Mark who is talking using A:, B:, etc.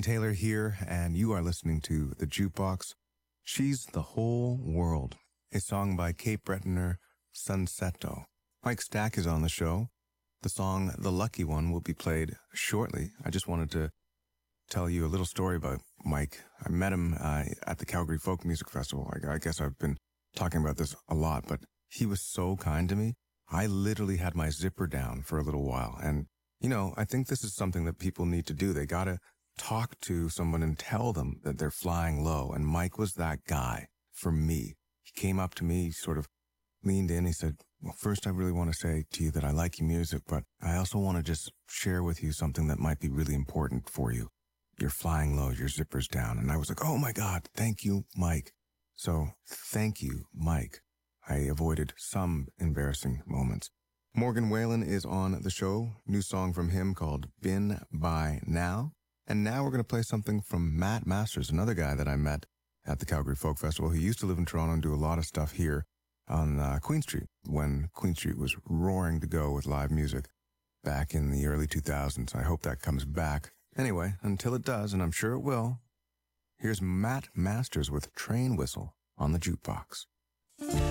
A: Taylor here, and you are listening to The Jukebox. She's the Whole World, a song by Cape Bretoner Sunseto. Mike Stack is on the show. The song The Lucky One will be played shortly. I just wanted to tell you a little story about Mike. I met him at the Calgary Folk Music Festival. I guess I've been talking about this a lot, but he was so kind to me. I literally had my zipper down for a little while. And, you know, I think this is something that people need to do. They got to talk to someone and tell them that they're flying low. And Mike was that guy for me. He came up to me, sort of leaned in. He said, well, first, I really want to say to you that I like your music, but I also want to just share with you something that might be really important for you. You're flying low, your zipper's down. And I was like, oh my God, thank you, Mike. So thank you, Mike. I avoided some embarrassing moments. Morgan Whalen is on the show. New song from him called Been By Now. And now we're going to play something from Matt Masters, another guy that I met at the Calgary Folk Festival. He used to live in Toronto and do a lot of stuff here on Queen Street when Queen Street was roaring to go with live music back in the early 2000s. I hope that comes back. Anyway, until it does, and I'm sure it will, here's Matt Masters with Train Whistle on the Jukebox.